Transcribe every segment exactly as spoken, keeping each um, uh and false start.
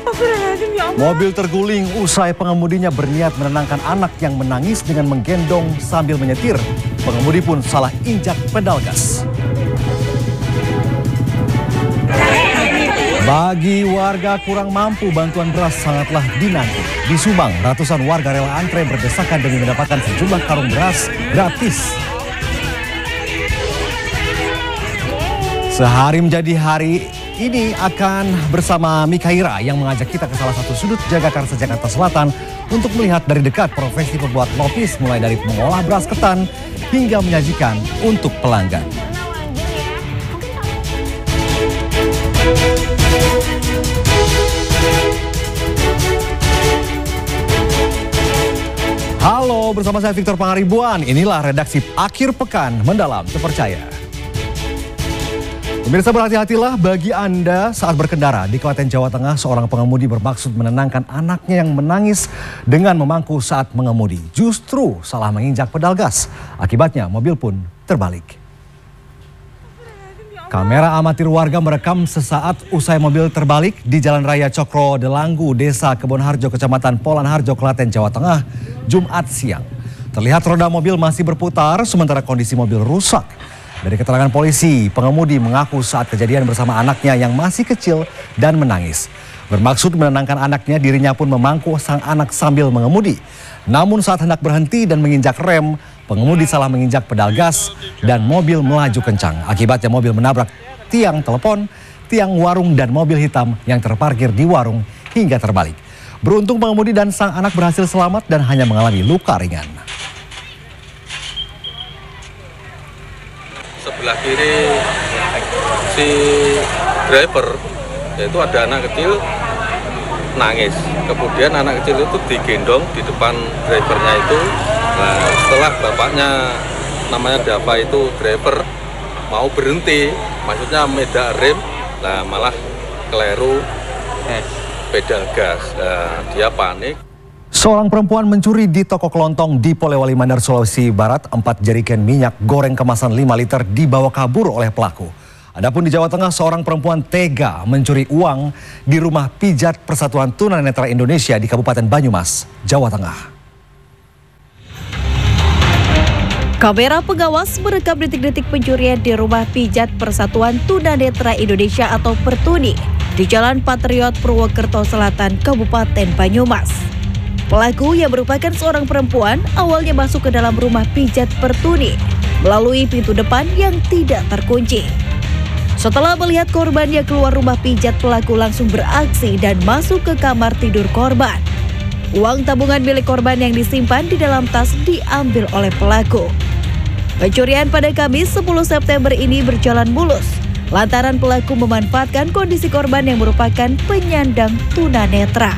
Mobil terguling usai pengemudinya berniat menenangkan anak yang menangis dengan menggendong sambil menyetir. Pengemudi pun salah injak pedal gas. Bagi warga kurang mampu, bantuan beras sangatlah dinanti. Di Subang, ratusan warga rela antre berdesakan demi mendapatkan sejumlah karung beras gratis. Sehari menjadi hari ini akan bersama Mikaira yang mengajak kita ke salah satu sudut Jagakarsa, Jakarta Selatan untuk melihat dari dekat profesi pembuat lopis mulai dari mengolah beras ketan hingga menyajikan untuk pelanggan. Halo, bersama saya Victor Pangaribuan. Inilah redaksi Akhir Pekan Mendalam Terpercaya. Pemirsa, berhati-hatilah bagi Anda saat berkendara. Di Klaten, Jawa Tengah, seorang pengemudi bermaksud menenangkan anaknya yang menangis dengan memangku saat mengemudi. Justru salah menginjak pedal gas. Akibatnya mobil pun terbalik. Kamera amatir warga merekam sesaat usai mobil terbalik di Jalan Raya Cokro Delanggu, Desa Kebonharjo, Kecamatan Polanharjo, Klaten, Jawa Tengah, Jumat siang. Terlihat roda mobil masih berputar sementara kondisi mobil rusak. Dari keterangan polisi, pengemudi mengaku saat kejadian bersama anaknya yang masih kecil dan menangis. Bermaksud menenangkan anaknya, dirinya pun memangku sang anak sambil mengemudi. Namun saat hendak berhenti dan menginjak rem, pengemudi salah menginjak pedal gas dan mobil melaju kencang. Akibatnya mobil menabrak tiang telepon, tiang warung dan mobil hitam yang terparkir di warung hingga terbalik. Beruntung pengemudi dan sang anak berhasil selamat dan hanya mengalami luka ringan. Sebelah kiri si driver, yaitu ada anak kecil nangis. Kemudian anak kecil itu digendong di depan drivernya itu. Nah, setelah bapaknya namanya Dapa itu driver mau berhenti, maksudnya medak rem, nah malah keliru pedal gas. Nah, dia panik. Seorang perempuan mencuri di toko kelontong di Polewali Mandar, Sulawesi Barat. Empat jerigen minyak goreng kemasan lima liter dibawa kabur oleh pelaku. Adapun di Jawa Tengah, seorang perempuan tega mencuri uang di rumah pijat Persatuan Tunanetra Indonesia di Kabupaten Banyumas, Jawa Tengah. Kamera pengawas merekam detik-detik pencurian di rumah pijat Persatuan Tunanetra Indonesia atau Pertuni di Jalan Patriot, Purwokerto Selatan, Kabupaten Banyumas. Pelaku yang merupakan seorang perempuan awalnya masuk ke dalam rumah pijat Pertuni melalui pintu depan yang tidak terkunci. Setelah melihat korban yang keluar rumah pijat, pelaku langsung beraksi dan masuk ke kamar tidur korban. Uang tabungan milik korban yang disimpan di dalam tas diambil oleh pelaku. Pencurian pada Kamis sepuluh September ini berjalan mulus lantaran pelaku memanfaatkan kondisi korban yang merupakan penyandang tunanetra.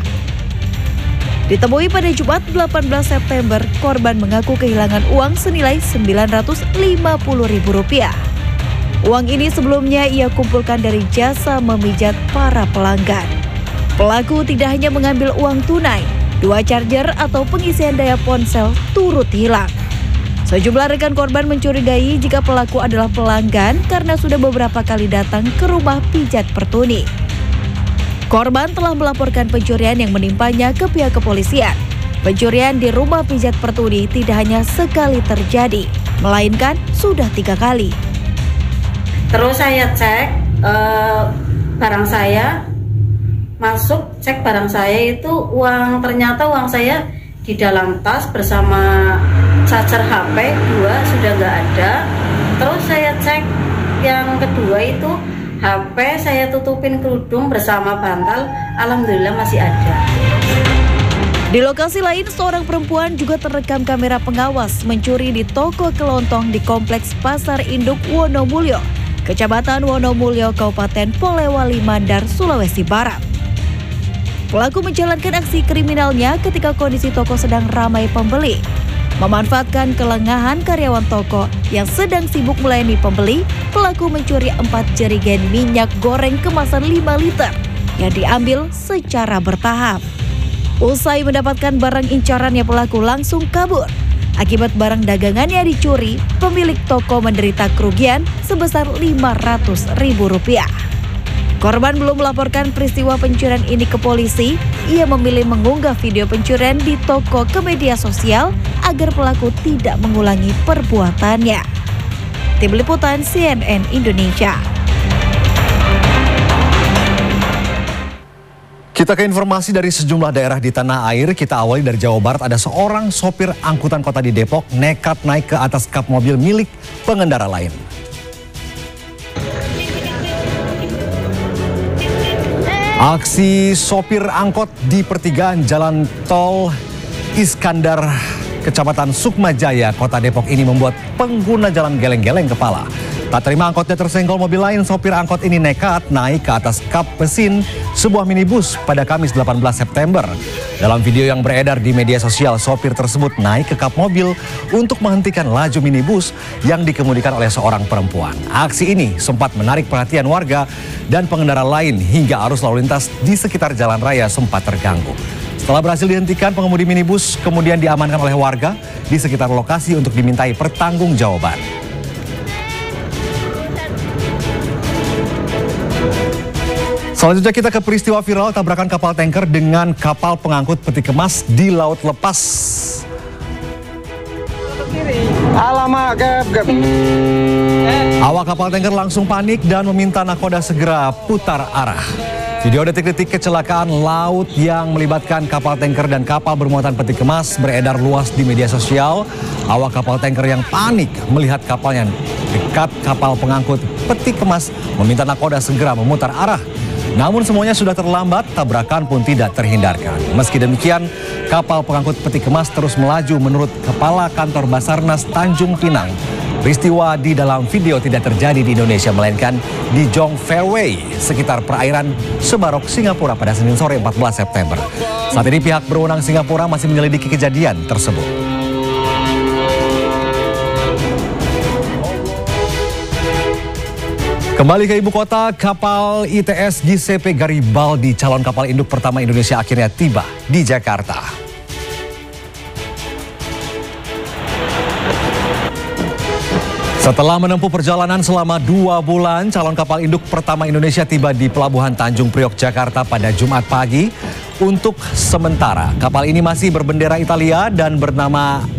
Ditemui pada Jumat delapan belas September, korban mengaku kehilangan uang senilai sembilan ratus lima puluh ribu rupiah. Uang ini sebelumnya ia kumpulkan dari jasa memijat para pelanggan. Pelaku tidak hanya mengambil uang tunai, dua charger atau pengisian daya ponsel turut hilang. Sejumlah rekan korban mencurigai jika pelaku adalah pelanggan karena sudah beberapa kali datang ke rumah pijat Pertuni. Korban telah melaporkan pencurian yang menimpanya ke pihak kepolisian. Pencurian di rumah pijat Pertuni tidak hanya sekali terjadi, melainkan sudah tiga kali. Terus saya cek uh, barang saya, masuk cek barang saya itu uang, ternyata uang saya di dalam tas bersama charger H P dua sudah nggak ada. Terus saya cek yang kedua itu H P saya tutupin kerudung bersama bantal, alhamdulillah masih ada. Di lokasi lain, seorang perempuan juga terekam kamera pengawas mencuri di toko kelontong di Kompleks Pasar Induk Wonomulyo, Kecamatan Wonomulyo, Kabupaten Polewali Mandar, Sulawesi Barat. Pelaku menjalankan aksi kriminalnya ketika kondisi toko sedang ramai pembeli. Memanfaatkan kelengahan karyawan toko yang sedang sibuk melayani pembeli, pelaku mencuri empat jerigen minyak goreng kemasan lima liter yang diambil secara bertahap. Usai mendapatkan barang incarannya, pelaku langsung kabur. Akibat barang dagangannya dicuri, pemilik toko menderita kerugian sebesar lima ratus ribu rupiah. Korban belum melaporkan peristiwa pencurian ini ke polisi. Ia memilih mengunggah video pencurian di toko ke media sosial agar pelaku tidak mengulangi perbuatannya. Tim Liputan C N N Indonesia. Kita ke informasi dari sejumlah daerah di tanah air. Kita awali dari Jawa Barat. Ada seorang sopir angkutan kota di Depok nekat naik ke atas kap mobil milik pengendara lain. Aksi sopir angkot di pertigaan Jalan Tol Iskandar, Kecamatan Sukmajaya, Kota Depok ini membuat pengguna jalan geleng-geleng kepala. Tak terima angkotnya tersenggol mobil lain, sopir angkot ini nekat naik ke atas kap mesin sebuah minibus pada Kamis delapan belas September. Dalam video yang beredar di media sosial, sopir tersebut naik ke kap mobil untuk menghentikan laju minibus yang dikemudikan oleh seorang perempuan. Aksi ini sempat menarik perhatian warga dan pengendara lain hingga arus lalu lintas di sekitar jalan raya sempat terganggu. Setelah berhasil dihentikan, pengemudi minibus kemudian diamankan oleh warga di sekitar lokasi untuk dimintai pertanggungjawaban. Selanjutnya kita ke peristiwa viral tabrakan kapal tanker dengan kapal pengangkut peti kemas di laut lepas. Alamak, gap, gap. Awak kapal tanker langsung panik dan meminta nakoda segera putar arah. Video detik-detik kecelakaan laut yang melibatkan kapal tanker dan kapal bermuatan peti kemas beredar luas di media sosial. Awak kapal tanker yang panik melihat kapalnya dekat kapal pengangkut peti kemas meminta nakoda segera memutar arah. Namun semuanya sudah terlambat, tabrakan pun tidak terhindarkan. Meski demikian, kapal pengangkut peti kemas terus melaju menurut Kepala Kantor Basarnas Tanjung Pinang. Peristiwa di dalam video tidak terjadi di Indonesia, melainkan di Jong Fairway, sekitar perairan Sebarok, Singapura pada Senin sore empat belas September. Saat ini pihak berwenang Singapura masih menyelidiki kejadian tersebut. Kembali ke ibu kota, kapal I T S G C P Garibaldi, calon kapal induk pertama Indonesia, akhirnya tiba di Jakarta. Setelah menempuh perjalanan selama dua bulan, calon kapal induk pertama Indonesia tiba di Pelabuhan Tanjung Priok, Jakarta pada Jumat pagi. Untuk sementara, kapal ini masih berbendera Italia dan bernama